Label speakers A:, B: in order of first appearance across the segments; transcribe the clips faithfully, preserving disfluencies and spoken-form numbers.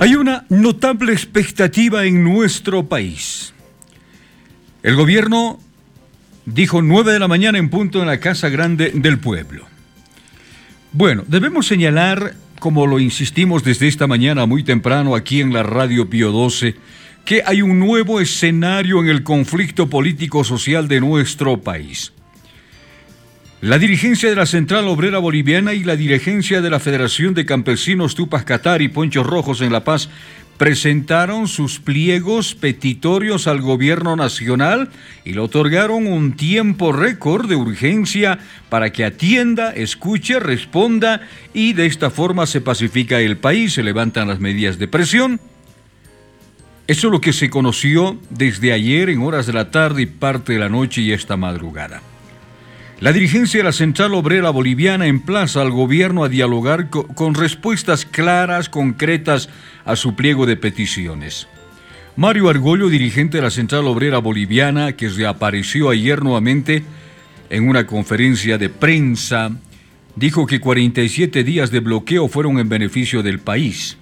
A: Hay una notable expectativa en nuestro país. El gobierno dijo nueve de la mañana en punto en la Casa Grande del Pueblo. Bueno, debemos señalar, como lo insistimos desde esta mañana muy temprano aquí en la Radio Pío doce, que hay un nuevo escenario en el conflicto político-social de nuestro país. La dirigencia de la Central Obrera Boliviana y la dirigencia de la Federación de Campesinos Tupac Katari y Ponchos Rojos en La Paz presentaron sus pliegos petitorios al gobierno nacional y le otorgaron un tiempo récord de urgencia para que atienda, escuche, responda y de esta forma se pacifica el país, se levantan las medidas de presión. Eso es lo que se conoció desde ayer en horas de la tarde y parte de la noche y esta madrugada. La dirigencia de la Central Obrera Boliviana emplaza al gobierno a dialogar co- con respuestas claras, concretas a su pliego de peticiones. Mario Argollo, dirigente de la Central Obrera Boliviana, que reapareció ayer nuevamente en una conferencia de prensa, dijo que cuarenta y siete días de bloqueo fueron en beneficio del país.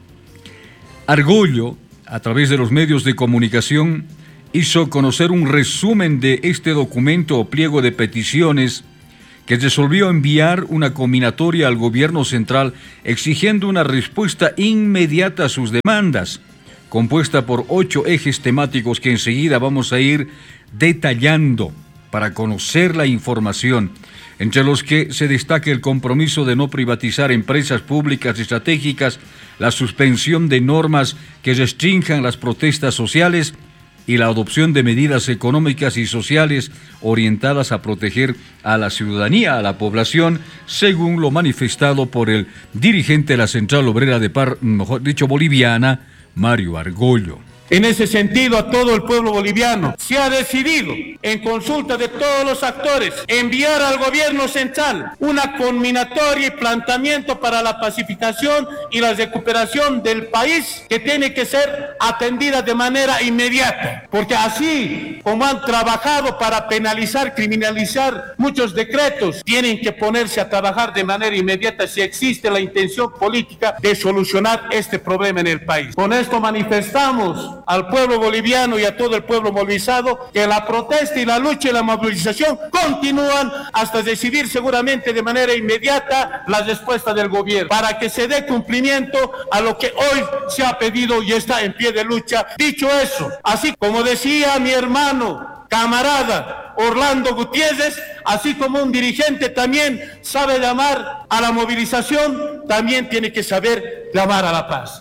A: Argollo, a través de los medios de comunicación, hizo conocer un resumen de este documento o pliego de peticiones que resolvió enviar una combinatoria al gobierno central exigiendo una respuesta inmediata a sus demandas, compuesta por ocho ejes temáticos que enseguida vamos a ir detallando para conocer la información, entre los que se destaca el compromiso de no privatizar empresas públicas estratégicas, la suspensión de normas que restrinjan las protestas sociales y la adopción de medidas económicas y sociales orientadas a proteger a la ciudadanía, a la población, según lo manifestado por el dirigente de la Central Obrera de Par, mejor dicho, boliviana, Mario Argollo.
B: En ese sentido, a todo el pueblo boliviano se ha decidido, en consulta de todos los actores, enviar al gobierno central una conminatoria y planteamiento para la pacificación y la recuperación del país que tiene que ser atendida de manera inmediata, porque así como han trabajado para penalizar, criminalizar muchos decretos, tienen que ponerse a trabajar de manera inmediata si existe la intención política de solucionar este problema en el país. Con esto manifestamos al pueblo boliviano y a todo el pueblo movilizado que la protesta y la lucha y la movilización continúan hasta decidir seguramente de manera inmediata la respuesta del gobierno para que se dé cumplimiento a lo que hoy se ha pedido y está en pie de lucha. Dicho eso, así como decía mi hermano, camarada Orlando Gutiérrez, así como un dirigente también sabe llamar a la movilización, también tiene que saber llamar a la paz.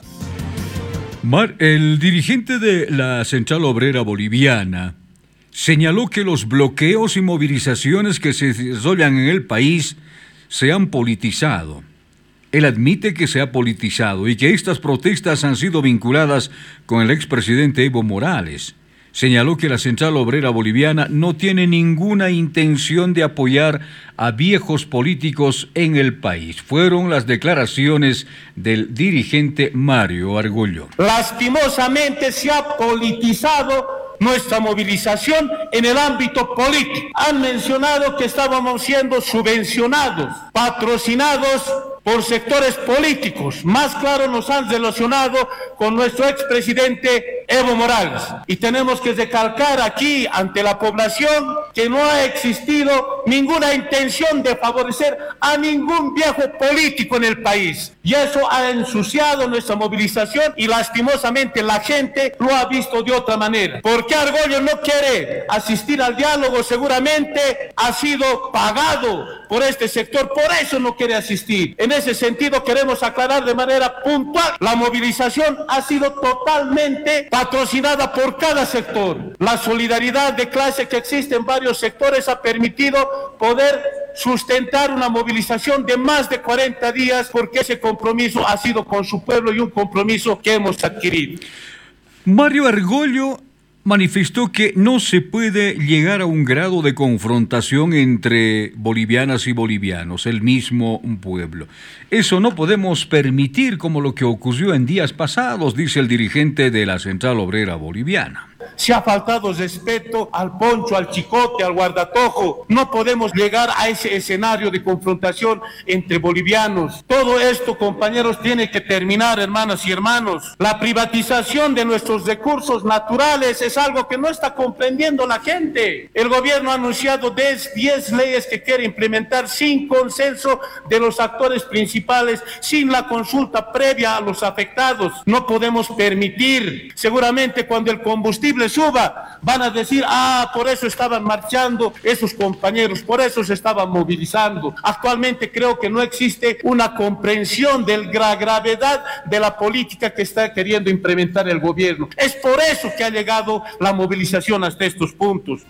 A: Mar, el dirigente de la Central Obrera Boliviana señaló que los bloqueos y movilizaciones que se desarrollan en el país se han politizado. Él admite que se ha politizado y que estas protestas han sido vinculadas con el expresidente Evo Morales. Señaló que la Central Obrera Boliviana no tiene ninguna intención de apoyar a viejos políticos en el país. Fueron las declaraciones del dirigente Mario Argollo.
B: Lastimosamente se ha politizado nuestra movilización en el ámbito político. Han mencionado que estábamos siendo subvencionados, patrocinados por sectores políticos. Más claro, nos han relacionado con nuestro expresidente Evo Morales. Y tenemos que recalcar aquí ante la población que no ha existido ninguna intención de favorecer a ningún viejo político en el país. Y eso ha ensuciado nuestra movilización y lastimosamente la gente lo ha visto de otra manera. ¿Por qué Argollo no quiere asistir al diálogo? Seguramente ha sido pagado por este sector, por eso no quiere asistir. En ese sentido queremos aclarar de manera puntual, la movilización ha sido totalmente patrocinada por cada sector. La solidaridad de clase que existe en varios sectores ha permitido poder sustentar una movilización de más de cuarenta días, porque ese compromiso ha sido con su pueblo y un compromiso que hemos adquirido.
A: Mario Argollo manifestó que no se puede llegar a un grado de confrontación entre bolivianas y bolivianos, el mismo pueblo. Eso no podemos permitir como lo que ocurrió en días pasados, dice el dirigente de la Central Obrera Boliviana.
B: Se ha faltado respeto al poncho, al chicote, al guardatojo. No podemos llegar a ese escenario de confrontación entre bolivianos. Todo esto, compañeros, tiene que terminar, hermanas y hermanos. La privatización de nuestros recursos naturales es algo que no está comprendiendo la gente. El gobierno ha anunciado diez leyes que quiere implementar sin consenso de los actores principales, sin la consulta previa a los afectados. No podemos permitir, seguramente cuando el combustible suba, van a decir, ah, por eso estaban marchando esos compañeros, por eso se estaban movilizando. Actualmente creo que no existe una comprensión de la gravedad de la política que está queriendo implementar el gobierno. Es por eso que ha llegado la movilización hasta estos puntos.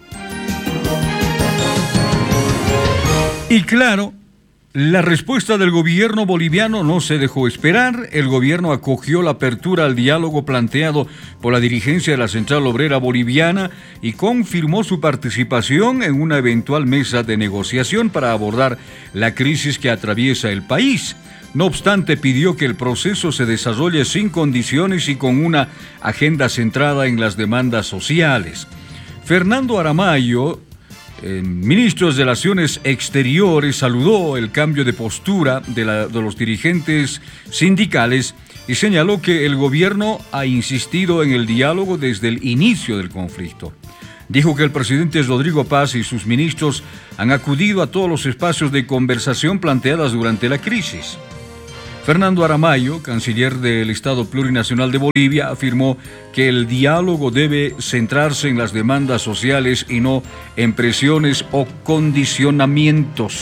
A: Y claro, la respuesta del gobierno boliviano no se dejó esperar. El gobierno acogió la apertura al diálogo planteado por la dirigencia de la Central Obrera Boliviana y confirmó su participación en una eventual mesa de negociación para abordar la crisis que atraviesa el país. No obstante, pidió que el proceso se desarrolle sin condiciones y con una agenda centrada en las demandas sociales. Fernando Aramayo, Eh, ministro de Relaciones Exteriores, saludó el cambio de postura de, la, de los dirigentes sindicales y señaló que el gobierno ha insistido en el diálogo desde el inicio del conflicto. Dijo que el presidente Rodrigo Paz y sus ministros han acudido a todos los espacios de conversación planteadas durante la crisis. Fernando Aramayo, canciller del Estado Plurinacional de Bolivia, afirmó que el diálogo debe centrarse en las demandas sociales y no en presiones o condicionamientos.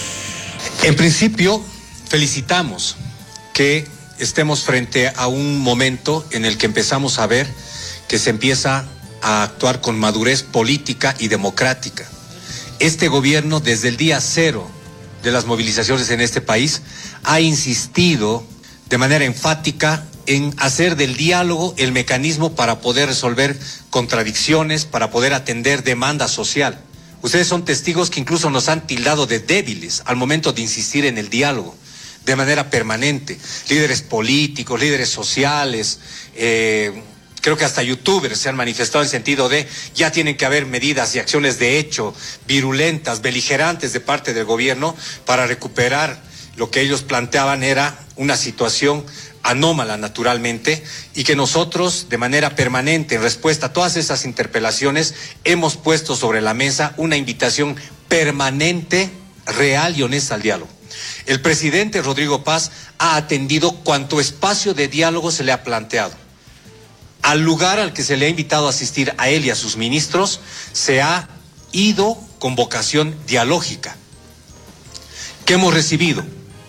C: En principio, felicitamos que estemos frente a un momento en el que empezamos a ver que se empieza a actuar con madurez política y democrática. Este gobierno, desde el día cero de las movilizaciones en este país, ha insistido de manera enfática en hacer del diálogo el mecanismo para poder resolver contradicciones, para poder atender demanda social. Ustedes son testigos que incluso nos han tildado de débiles al momento de insistir en el diálogo de manera permanente. Líderes políticos, líderes sociales, eh, creo que hasta youtubers se han manifestado en sentido de ya tienen que haber medidas y acciones de hecho virulentas, beligerantes de parte del gobierno para recuperar lo que ellos planteaban era una situación anómala naturalmente y que nosotros de manera permanente en respuesta a todas esas interpelaciones hemos puesto sobre la mesa una invitación permanente, real y honesta al diálogo. El presidente Rodrigo Paz ha atendido cuanto espacio de diálogo se le ha planteado. Al lugar al que se le ha invitado a asistir a él y a sus ministros, se ha ido con vocación dialógica. ¿Qué hemos recibido?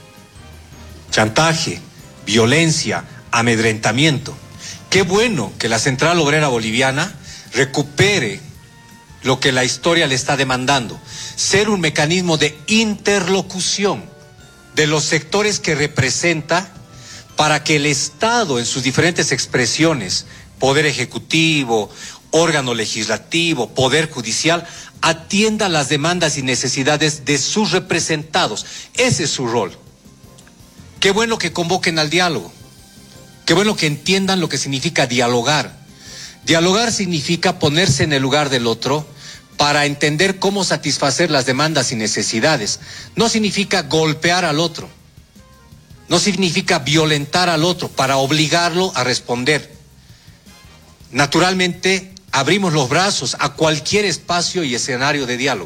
C: Chantaje, violencia, amedrentamiento. Qué bueno que la Central Obrera Boliviana recupere lo que la historia le está demandando, ser un mecanismo de interlocución de los sectores que representa para que el Estado en sus diferentes expresiones, Poder Ejecutivo, órgano legislativo, Poder Judicial, atienda las demandas y necesidades de sus representados. Ese es su rol. Qué bueno que convoquen al diálogo. Qué bueno que entiendan lo que significa dialogar. Dialogar significa ponerse en el lugar del otro para entender cómo satisfacer las demandas y necesidades. No significa golpear al otro. No significa violentar al otro para obligarlo a responder. Naturalmente, abrimos los brazos a cualquier espacio y escenario de diálogo.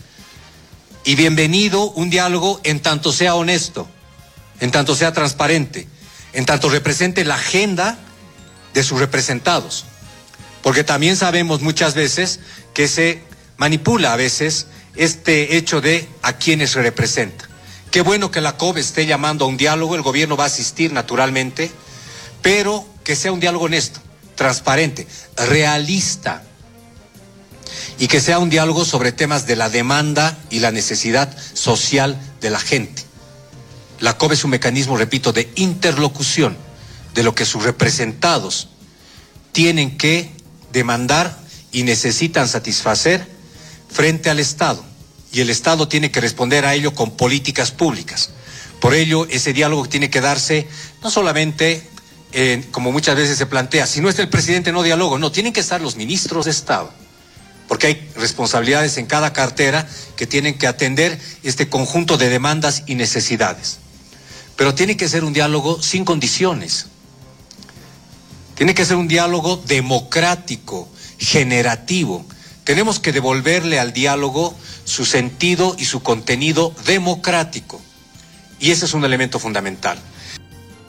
C: Y bienvenido un diálogo en tanto sea honesto, en tanto sea transparente, en tanto represente la agenda de sus representados. Porque también sabemos muchas veces que se manipula a veces este hecho de a quienes representa. Qué bueno que la C O B esté llamando a un diálogo, el gobierno va a asistir naturalmente, pero que sea un diálogo honesto, transparente, realista, y que sea un diálogo sobre temas de la demanda y la necesidad social de la gente. La C O B es un mecanismo, repito, de interlocución de lo que sus representados tienen que demandar y necesitan satisfacer frente al Estado. Y el Estado tiene que responder a ello con políticas públicas. Por ello, ese diálogo tiene que darse no solamente eh, como muchas veces se plantea, si no está el presidente no dialogo. No, tienen que estar los ministros de Estado, porque hay responsabilidades en cada cartera que tienen que atender este conjunto de demandas y necesidades. Pero tiene que ser un diálogo sin condiciones. Tiene que ser un diálogo democrático, generativo. Tenemos que devolverle al diálogo su sentido y su contenido democrático. Y ese es un elemento fundamental.